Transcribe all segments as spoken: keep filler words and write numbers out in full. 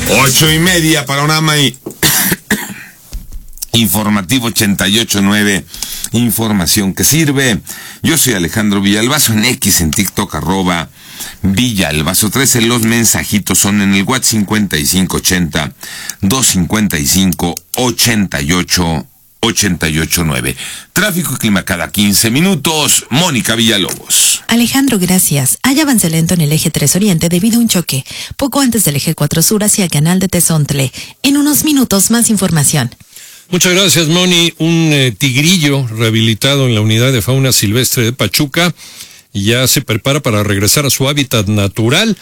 Ocho y media, panorama y informativo ochenta y ocho punto nueve, información que sirve. Yo soy Alejandro Villalbazo, en X, en TikTok, arroba Villalbazo trece. Los mensajitos son en el WhatsApp cincuenta y cinco ochenta, doscientos cincuenta y cinco, ochenta y ocho, ochenta y ocho nueve. Tráfico y clima cada quince minutos. Mónica Villalobos. Alejandro, gracias. Hay avance lento en el eje tres Oriente debido a un choque, poco antes del eje cuatro Sur hacia Canal de Tezontle. En unos minutos, más información. Muchas gracias, Moni. Un eh, tigrillo rehabilitado en la unidad de fauna silvestre de Pachuca ya se prepara para regresar a su hábitat natural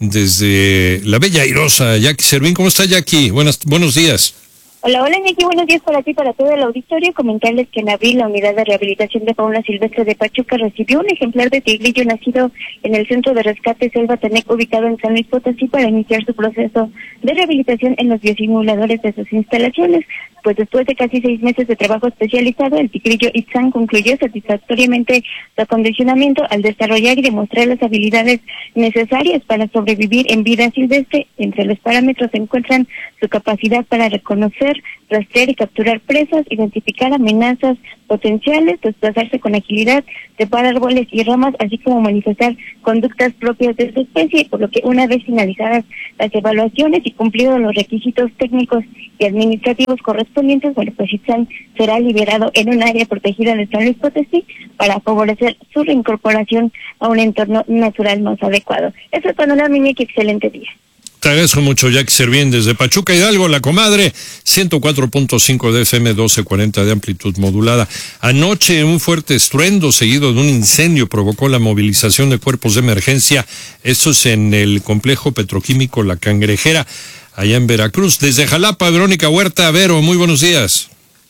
desde la bella airosa Jackie Servín. ¿Cómo está, Jackie? Buenas, buenos días. Hola, hola, Iñaki, buenos días para ti, para todo el auditorio. Comentarles que en abril la Unidad de Rehabilitación de Fauna Silvestre de Pachuca recibió un ejemplar de tigrillo nacido en el Centro de Rescate Selva Tenec, ubicado en San Luis Potosí, para iniciar su proceso de rehabilitación en los biosimuladores de sus instalaciones. Pues después de casi seis meses de trabajo especializado, el tigrillo Itzán concluyó satisfactoriamente su acondicionamiento al desarrollar y demostrar las habilidades necesarias para sobrevivir en vida silvestre. Entre los parámetros se encuentran su capacidad para reconocer, rastrear y capturar presas, identificar amenazas potenciales, desplazarse con agilidad, trepar árboles y ramas, así como manifestar conductas propias de su especie, por lo que una vez finalizadas las evaluaciones y cumplidos los requisitos técnicos y administrativos correspondientes, bueno, pues Itzán será liberado en un área protegida de San Luis Potosí para favorecer su reincorporación a un entorno natural más adecuado. Eso es panorama, Iñaki, excelente día. Te agradezco mucho, Jackie Servín, desde Pachuca Hidalgo, La Comadre, ciento cuatro punto cinco de F M, doce cuarenta de amplitud modulada. Anoche, un fuerte estruendo seguido de un incendio provocó la movilización de cuerpos de emergencia. Esto es en el complejo petroquímico La Cangrejera, allá en Veracruz. Desde Jalapa, Verónica Huerta. Vero, muy buenos días.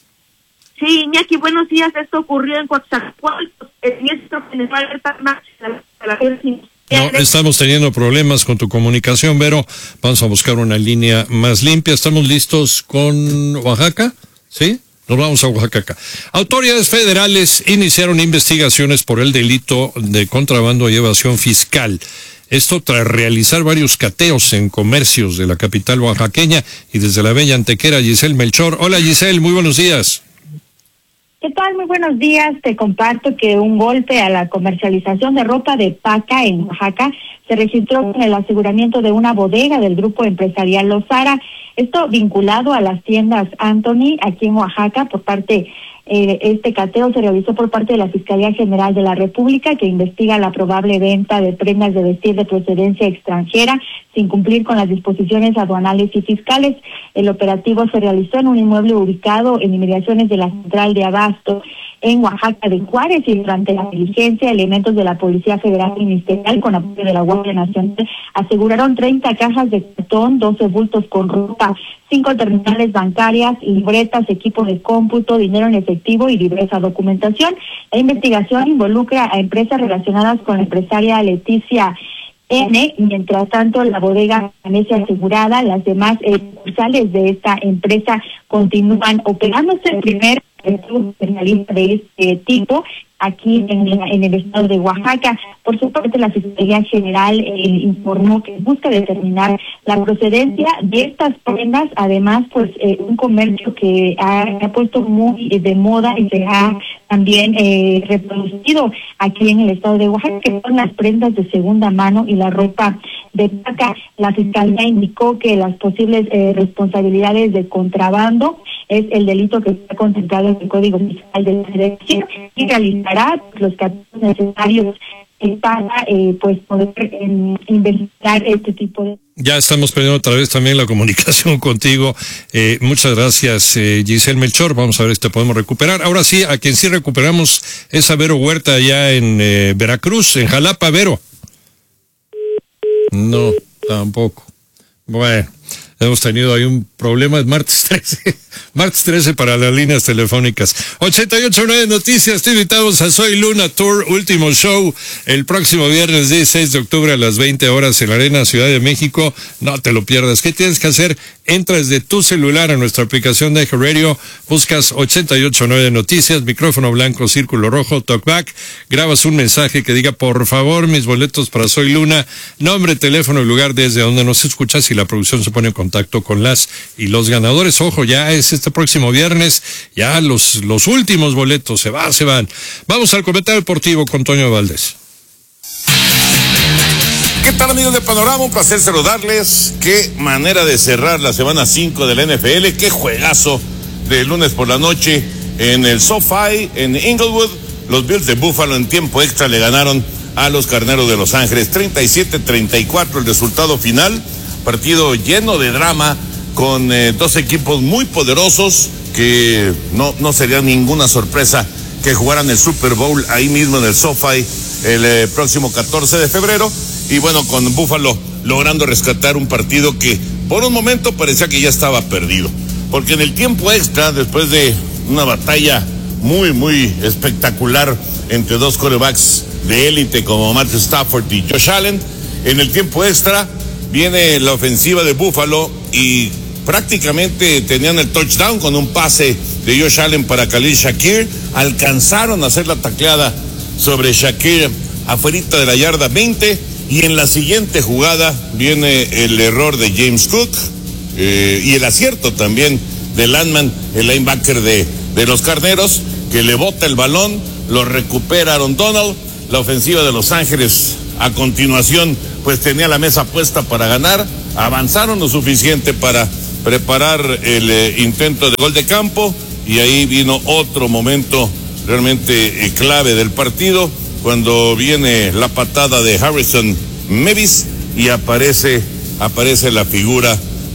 Sí, Iñaki, buenos días. Esto ocurrió en Coatzacoalcos, el diestro general de la No, estamos teniendo problemas con tu comunicación, Vero. Vamos a buscar una línea más limpia. ¿Estamos listos con Oaxaca? ¿Sí? Nos vamos a Oaxaca. Autoridades federales iniciaron investigaciones por el delito de contrabando y evasión fiscal. Esto tras realizar varios cateos en comercios de la capital oaxaqueña. Y desde la bella Antequera, Giselle Melchor. Hola, Giselle, muy buenos días. ¿Qué tal? Muy buenos días. Te comparto que un golpe a la comercialización de ropa de paca en Oaxaca se registró con el aseguramiento de una bodega del grupo empresarial Lozara. Esto vinculado a las tiendas Anthony aquí en Oaxaca. Por parte eh, este cateo se realizó por parte de la Fiscalía General de la República, que investiga la probable venta de prendas de vestir de procedencia extranjera sin cumplir con las disposiciones aduanales y fiscales. El operativo se realizó en un inmueble ubicado en inmediaciones de la central de abasto en Oaxaca de Juárez, y durante la diligencia, elementos de la Policía Federal Ministerial con apoyo de la Guardia Nacional aseguraron treinta cajas de cartón, doce bultos con ropa, cinco terminales bancarias, libretas, equipo de cómputo, dinero en efectivo y diversa documentación. La investigación involucra a empresas relacionadas con la empresaria Leticia N. Mientras tanto, la bodega permanece asegurada. Las demás sucursales de esta empresa continúan operándose. El primer penalista de este tipo aquí en, en el estado de Oaxaca. Por su parte, la Fiscalía General eh, informó que busca determinar la procedencia de estas prendas. Además, pues eh, un comercio que ha, ha puesto muy de moda y se ha también eh, reproducido aquí en el estado de Oaxaca, que son las prendas de segunda mano y la ropa de paca. La Fiscalía indicó que las posibles eh, responsabilidades de contrabando es el delito que está contemplado en el Código Fiscal de la Federación, y realizará los casos necesarios para eh, pues poder eh, investigar este tipo de... Ya estamos perdiendo otra vez también la comunicación contigo. Eh, muchas gracias, eh, Giselle Melchor. Vamos a ver si te podemos recuperar. Ahora sí, a quien sí recuperamos es a Vero Huerta allá en eh, Veracruz, en Jalapa. Vero. No, tampoco. Bueno, hemos tenido ahí un problema, es martes trece. Martes trece para las líneas telefónicas. ochenta y ocho punto nueve Noticias, te invitamos a Soy Luna Tour, último show, el próximo viernes dieciséis de octubre a las veinte horas en la Arena Ciudad de México. No te lo pierdas. ¿Qué tienes que hacer? Entra desde tu celular a nuestra aplicación de Radio, buscas ochenta y ocho punto nueve Noticias, micrófono blanco, círculo rojo, talkback, grabas un mensaje que diga, por favor, mis boletos para Soy Luna, nombre, teléfono y lugar desde donde nos escuchas, y la producción se pone en contacto con las y los ganadores. Ojo, ya es este próximo viernes, ya los, los últimos boletos, se van, se van. Vamos al comentario deportivo con Toño Valdés. ¿Qué tal, amigos de Panorama? Un placer saludarles. Qué manera de cerrar la semana cinco de la N F L. Qué juegazo de lunes por la noche en el SoFi, en Inglewood. Los Bills de Buffalo en tiempo extra le ganaron a los Carneros de Los Ángeles. treinta y siete a treinta y cuatro el resultado final. Partido lleno de drama con eh, dos equipos muy poderosos que no, no sería ninguna sorpresa que jugaran el Super Bowl ahí mismo en el SoFi el eh, próximo catorce de febrero. Y bueno, con Buffalo logrando rescatar un partido que por un momento parecía que ya estaba perdido. Porque en el tiempo extra, después de una batalla muy, muy espectacular entre dos quarterbacks de élite como Matthew Stafford y Josh Allen, en el tiempo extra viene la ofensiva de Buffalo y prácticamente tenían el touchdown con un pase de Josh Allen para Khalil Shakir. Alcanzaron a hacer la tacleada sobre Shakir afuerita de la yarda veinte. Y en la siguiente jugada viene el error de James Cook eh, y el acierto también de Landman, el linebacker de, de los Carneros, que le bota el balón, lo recupera Aaron Donald. La ofensiva de Los Ángeles a continuación pues tenía la mesa puesta para ganar. Avanzaron lo suficiente para preparar el eh, intento de gol de campo, y ahí vino otro momento realmente eh, clave del partido, cuando viene la patada de Harrison Mevis y aparece, aparece la figura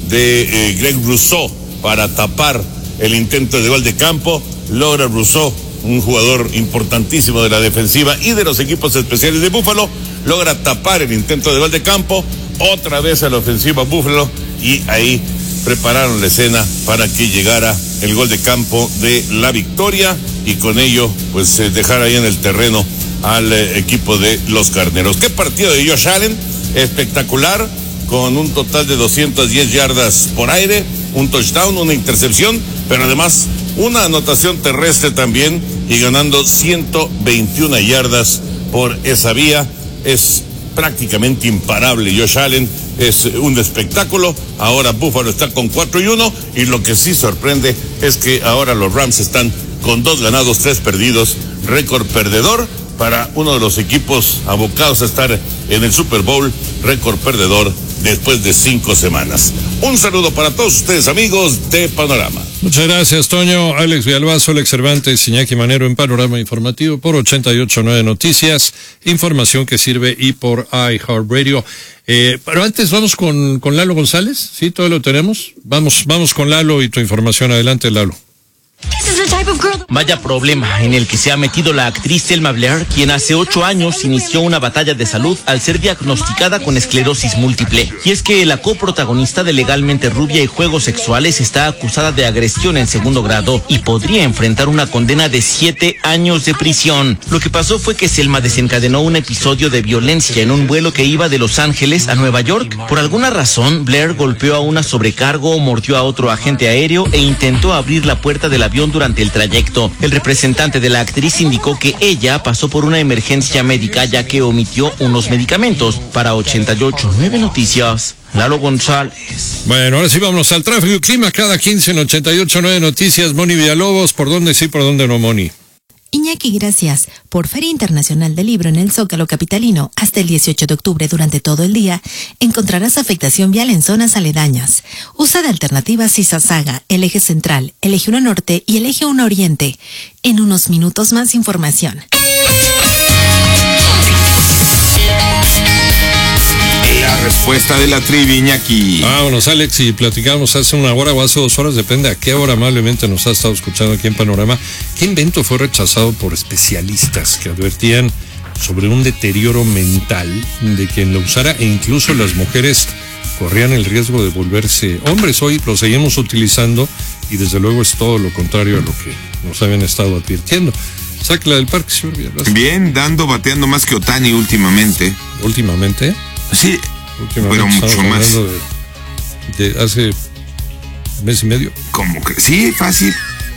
de eh, Greg Rousseau para tapar el intento de gol de campo. Logra Rousseau, un jugador importantísimo de la defensiva y de los equipos especiales de Buffalo, logra tapar el intento de gol de campo, otra vez a la ofensiva Buffalo, y ahí prepararon la escena para que llegara el gol de campo de la victoria, y con ello pues eh, dejar ahí en el terreno al eh, equipo de los Carneros. Qué partido de Josh Allen, espectacular, con un total de doscientas diez yardas por aire, un touchdown, una intercepción, pero además una anotación terrestre también, y ganando ciento veintiuna yardas por esa vía. Es prácticamente imparable Josh Allen, es un espectáculo. Ahora Buffalo está con cuatro y uno, y lo que sí sorprende es que ahora los Rams están con dos ganados, tres perdidos, récord perdedor para uno de los equipos abocados a estar en el Super Bowl, récord perdedor después de cinco semanas. Un saludo para todos ustedes, amigos de Panorama. Muchas gracias, Toño. Alex Villalbazo, Alex Cervantes, Iñaki Manero en Panorama Informativo por ochenta y ocho punto nueve Noticias, información que sirve, y por iHeartRadio. Eh, pero antes vamos con, con Lalo González, ¿sí? ¿Todo lo tenemos? Vamos, vamos con Lalo y tu información. Adelante, Lalo. Vaya problema en el que se ha metido la actriz Selma Blair, quien hace ocho años inició una batalla de salud al ser diagnosticada con esclerosis múltiple. Y es que la coprotagonista de Legalmente Rubia y Juegos Sexuales está acusada de agresión en segundo grado y podría enfrentar una condena de siete años de prisión. Lo que pasó fue que Selma desencadenó un episodio de violencia en un vuelo que iba de Los Ángeles a Nueva York. Por alguna razón, Blair golpeó a una sobrecargo, mordió a otro agente aéreo e intentó abrir la puerta del avión durante el trayecto. El representante de la actriz indicó que ella pasó por una emergencia médica ya que omitió unos medicamentos. Para ochenta y ocho punto nueve Noticias, Lalo González. Bueno, ahora sí vamos al tráfico y clima cada quince en ochenta y ocho punto nueve Noticias. Moni Villalobos, ¿por dónde sí, por dónde no, Moni? Iñaki, gracias. Por Feria Internacional del Libro en el Zócalo Capitalino hasta el dieciocho de octubre durante todo el día, encontrarás afectación vial en zonas aledañas. Usa de alternativas Izazaga, el eje central, el eje uno norte y el eje uno oriente. En unos minutos más información. La respuesta de la trivia, Iñaki. Vámonos, Alex, y platicamos hace una hora o hace dos horas, depende a qué hora amablemente nos ha estado escuchando aquí en Panorama. ¿Qué invento fue rechazado por especialistas que advertían sobre un deterioro mental de quien lo usara, e incluso las mujeres corrían el riesgo de volverse hombres. Hoy lo seguimos utilizando y desde luego es todo lo contrario a lo que nos habían estado advirtiendo. Sácala del parque, señor Villalbazo. Bien, dando, bateando más que Otani últimamente. ¿Últimamente? Sí, últimamente pero mucho más. De, de hace mes y medio. ¿Cómo que? Sí, fácil.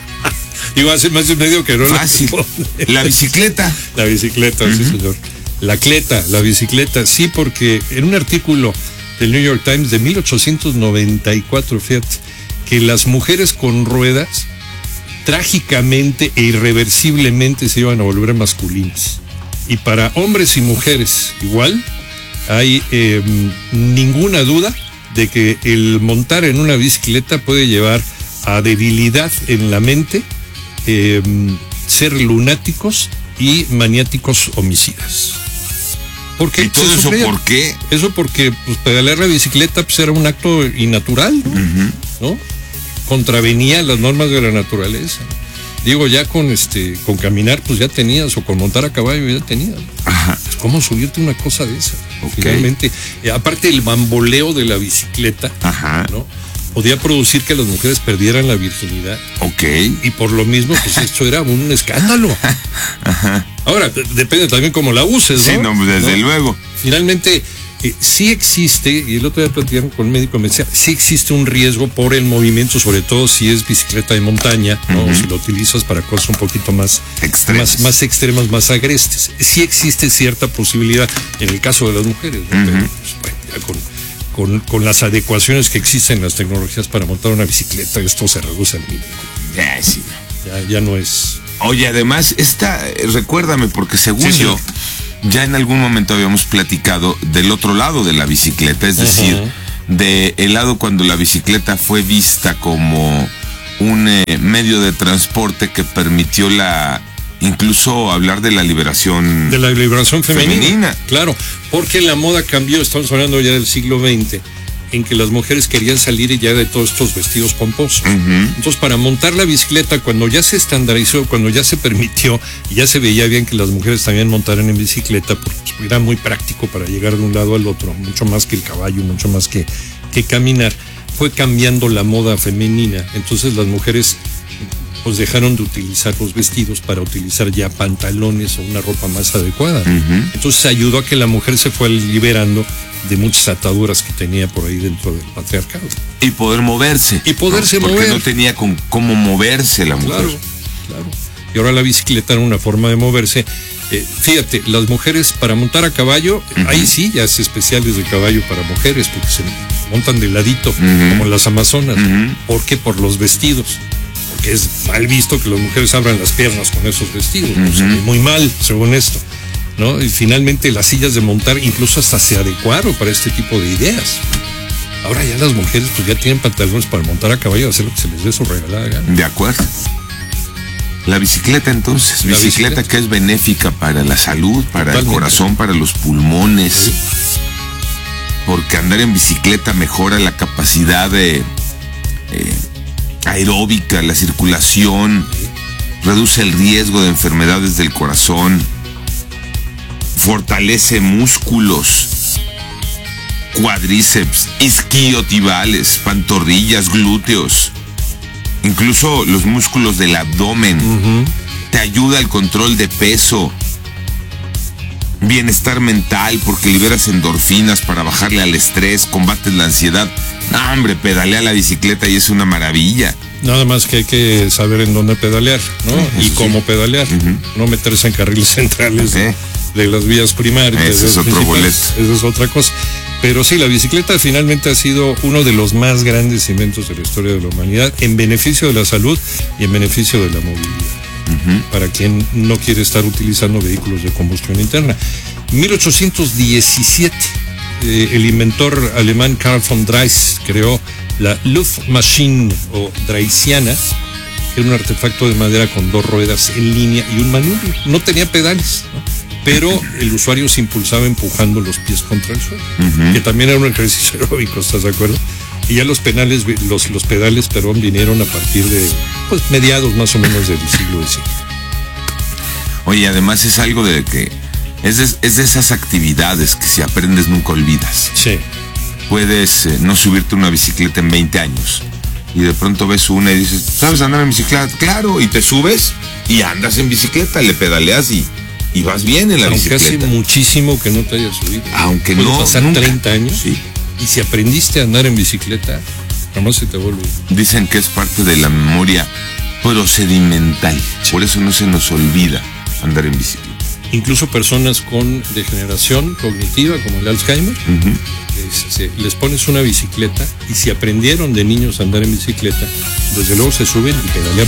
Digo, hace mes y medio que no. Fácil. La bicicleta. La bicicleta, uh-huh. Sí, señor. La cleta, la bicicleta, sí, porque en un artículo del New York Times de mil ochocientos noventa y cuatro, fíjate, que las mujeres con ruedas trágicamente e irreversiblemente se iban a volver masculinas. Y para hombres y mujeres igual, hay eh, ninguna duda de que el montar en una bicicleta puede llevar a debilidad en la mente, eh, ser lunáticos y maniáticos homicidas. ¿Por qué? ¿Y todo eso por qué? Eso porque pues, pedalear la bicicleta pues, era un acto innatural, ¿no? Uh-huh. ¿No? Contravenía las normas de la naturaleza. Digo, ya con este, con caminar, pues ya tenías, o con montar a caballo ya tenías. Ajá. Pues, ¿cómo subirte una cosa de esa? Okay. Finalmente, eh, aparte el bamboleo de la bicicleta, ajá, ¿no? Podía producir que las mujeres perdieran la virginidad. Ok. Y por lo mismo, pues esto era un escándalo. Ajá. Ahora, d- depende también cómo la uses, ¿no? Sí, no, desde ¿no? luego. Finalmente, eh, sí existe, y el otro día platicaron con el médico, me decía, sí existe un riesgo por el movimiento, sobre todo si es bicicleta de montaña, ¿no? Uh-huh. O si lo utilizas para cosas un poquito más extremas, más, más extremas, más agrestes. Sí existe cierta posibilidad en el caso de las mujeres, ¿no? Uh-huh. Pero, pues, bueno, ya con... Con, con las adecuaciones que existen en las tecnologías para montar una bicicleta, esto se reduce al mínimo. Ya, sí. Ya, ya no es... Oye, además, esta, recuérdame, porque según sí, yo, sí. ya en algún momento habíamos platicado del otro lado de la bicicleta, es decir, uh-huh. de el lado cuando la bicicleta fue vista como un eh, medio de transporte que permitió la... incluso hablar de la liberación de la liberación femenina, femenina. Claro, porque la moda cambió, estamos hablando ya del siglo veinte, en que las mujeres querían salir ya de todos estos vestidos pomposos. Uh-huh. Entonces, para montar la bicicleta, cuando ya se estandarizó, cuando ya se permitió, y ya se veía bien que las mujeres también montaran en bicicleta, porque era muy práctico para llegar de un lado al otro, mucho más que el caballo, mucho más que, que caminar, fue cambiando la moda femenina. Entonces las mujeres pues dejaron de utilizar los vestidos para utilizar ya pantalones o una ropa más adecuada. Uh-huh. Entonces ayudó a que la mujer se fue liberando de muchas ataduras que tenía por ahí dentro del patriarcado. Y poder moverse. Y poderse ¿no? Porque mover. no tenía con cómo moverse la mujer. Claro, claro. Y ahora la bicicleta era una forma de moverse. Eh, fíjate, las mujeres para montar a caballo, uh-huh. hay sillas especiales de caballo para mujeres, porque se montan de ladito, uh-huh. como las amazonas. Uh-huh. ¿Por qué? Por los vestidos. Que es mal visto que las mujeres abran las piernas con esos vestidos, uh-huh. ¿no? O sea, muy mal, según esto, ¿no? Y finalmente las sillas de montar incluso hasta se adecuaron para este tipo de ideas. Ahora ya las mujeres pues ya tienen pantalones para montar a caballo y hacer lo que se les dé su regalada gana. De acuerdo. La bicicleta entonces, bicicleta, bicicleta que es benéfica para la salud, para Totalmente. El corazón, para los pulmones. Sí. Porque andar en bicicleta mejora la capacidad de... Eh, aeróbica, la circulación, reduce el riesgo de enfermedades del corazón, fortalece músculos, cuádriceps, isquiotibales, pantorrillas, glúteos, incluso los músculos del abdomen. Uh-huh. Te ayuda al control de peso, bienestar mental porque liberas endorfinas para bajarle al estrés, combates la ansiedad. No, hombre, pedalea la bicicleta y es una maravilla. Nada más que hay que saber en dónde pedalear, ¿no? Sí, y cómo sí. pedalear. Uh-huh. No meterse en carriles centrales ¿Eh? de, de las vías primarias. Ese es otro boleto. Esa es otra cosa. Pero sí, la bicicleta finalmente ha sido uno de los más grandes inventos de la historia de la humanidad en beneficio de la salud y en beneficio de la movilidad. Uh-huh. Para quien no quiere estar utilizando vehículos de combustión interna. mil ochocientos diecisiete, eh, el inventor alemán Karl von Drais creó la Luftmaschine o Dreisiana, que era un artefacto de madera con dos ruedas en línea y un manubrio. No tenía pedales, ¿no? Pero el usuario se impulsaba empujando los pies contra el suelo, uh-huh. que también era un ejercicio aeróbico, ¿estás de acuerdo? Y ya los penales, los, los pedales, perdón, vinieron a partir de pues, mediados más o menos del siglo diecinueve. Oye, además es algo de que es de, es de esas actividades que si aprendes nunca olvidas. Sí. puedes eh, no subirte una bicicleta en veinte años. Y de pronto ves una y dices, ¿sabes andar en bicicleta? Claro, y te subes y andas en bicicleta, le pedaleas y, y vas bien en la Aunque bicicleta. hace muchísimo que no te hayas subido. Aunque Puede no, pasar nunca. treinta años. Sí. Y si aprendiste a andar en bicicleta, jamás se te vuelve. Dicen que es parte de la memoria procedimental. Por eso no se nos olvida andar en bicicleta. Incluso personas con degeneración cognitiva como el Alzheimer, Uh-huh. este, les pones una bicicleta y si aprendieron de niños a andar en bicicleta, desde luego se suben y pedalean